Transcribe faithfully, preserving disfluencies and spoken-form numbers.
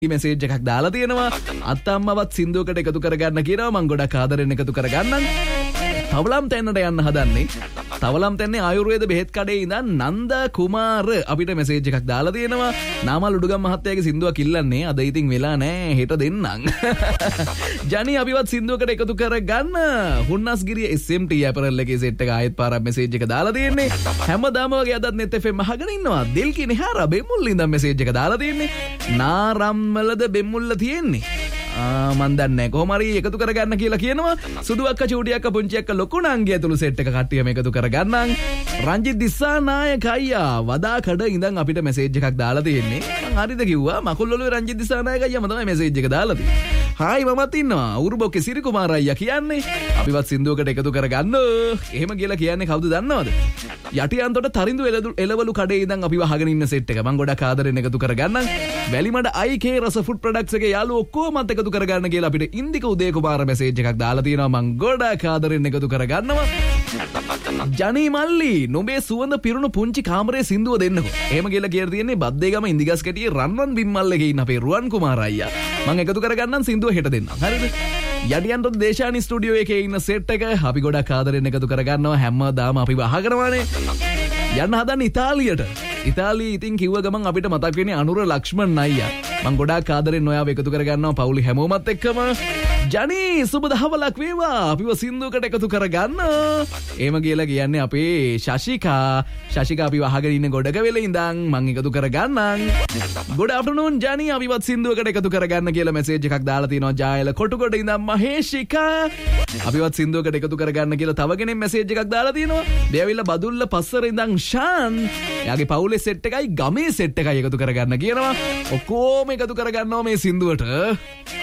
Message එකක් දාලා තියෙනවා. අත්තම්මවත් සින්දුවකට එකතු කරගන්න කියනවා. මම ගොඩක් ආදරෙන් එකතු කරගන්නම්. තවලම් තැන්නට යන්න හදන්නේ. තවලම් තැන්නේ ආයුර්වේද බෙහෙත් කඩේ ඉඳන් නන්ද කුමාර අපිට මෙසේජ් එකක් දාලා තියෙනවා. නාමල් උඩුගම් මහත්තයාගේ සින්දුවක් ඉල්ලන්නේ. අද ඉතින් වෙලා නෑ. හෙට දෙන්නම්. ජනි අපිවත් සින්දුවකට එකතු කරගන්න. හුන්නස්ගිරිය එස් එම් ටී ඇපරල් එකේ සෙට් එක ආයෙත් පාරක් මෙසේජ් එක දාලා තියෙන්නේ. හැමදාම වගේ අදත් net එෆ් එම් අහගෙන ඉන්නවා. දිල්කි නිහාර බෙමුල් ඉඳන් මෙසේජ් එක දාලා තියෙන්නේ. නාරම්මලද බෙමුල්ල තියෙන්නේ. මන් දන්නේ කොහොම හරි එකතු කරගන්න කියලා කියනවා. සුදු අක්ක චූටි අක්ක පුංචි අක්ක ලොකු නංගි ඇතුළු සෙට් එක කට්ටියම එකතු කරගන්නම්. රංජිත් දිසානායක අයියා වදා කඩ ඉඳන් අපිට මෙසේජ් එකක් දාලා තියෙන්නේ. මං හරිද කිව්වා? මකුල්ලොලුවේ රංජිත් දිසානායක අයියාම තමයි මෙසේජ් එක දාලා තියෙන්නේ. හායි මමත් ඉන්නවා. උරුබොක්කේ සිරි කුමාර අයියා කියන්නේ අපිවත් සින්දුවකට එකතු කරගන්න. එහෙම කියලා කියන්නේ කවුද දන්නවද? යටියන්තොට තරිඳු එළවලු කඩේ ඉඳන් අපි වහගෙන ඉන්න සෙට් එක මං ගොඩක් ආදරෙන් එකතු කරගන්නම්. වැලිමඩ අයි කේ රස ෆුඩ් ප්‍රොඩක්ට්ස් එකේ යාළුවෝ ඔක්කොමත් එකතු කරගන්න කියලා අපිට ඉන්දික උදේ කුමාර මෙසේජ් එකක් දාලා තියෙනවා. මං ගොඩක් ආදරෙන් එකතු කරගන්නවා. ජනී මල්ලි නුඹේ සුවඳ පිරුණු පුංචි කාමරේ සින්දුව දෙන්නකෝ. එහෙම කියලා කියලා තියෙන්නේ බද්දේගම ඉන්දිගස් කැටියේ රන්වන් බිම්මල් එකේ ඉන්න අපේ රුවන් කුමාර අයියා. මං එකතු කරගන්නම් සින්දුව හෙට දෙන්නම්. හරිද? යටියන්තොට දේශානි ස්ටුඩියෝ එකේ ඉන්න සෙට් එක අපි ගොඩක් ආදරෙන් එකතු කරගන්නවා. හැමදාම අපි වහගෙනවානේ. යන්න හදන්නේ ඉතාලියට. ඉතාලිය ඉතින් කිව්ව ගමන් අපිට මතක් වෙන්නේ අනුර ලක්ෂ්මන් අයියා. මං ගොඩාක් ආදරෙන් ඔයාව එකතු කරගන්නවා පවුලි හැමෝමත් එක්කම. ජනී සුබ දහවලක් වේවා. අපිව සින්දුවකට එකතු කරගන්න. එහෙම කියලා කියන්නේ අපේ ශෂිකා. ශෂිකා අපිව අහගෙන ඉන්න ගොඩක වෙල ඉඳන් මං එකතු කරගන්නම්. good afternoon ජනී අපිවත් සින්දුවකට එකතු කරගන්න කියලා මෙසේජ් එකක් දාලා තිනවා. ජායල කොටුකොට ඉඳන් මහේෂිකා අපිවත් සින්දුවකට එකතු කරගන්න කියලා තව කෙනෙක් මෙසේජ් එකක් දාලා තිනවා. දෙවිල්ල බදුල්ල පස්සර ඉඳන් ෂාන් එයාගේ පවුලේ සෙට් එකයි ගමේ සෙට් එකයි එකතු කරගන්න කියනවා. ඔක්කොම එකතු කරගන්නවා මේ සින්දුවට.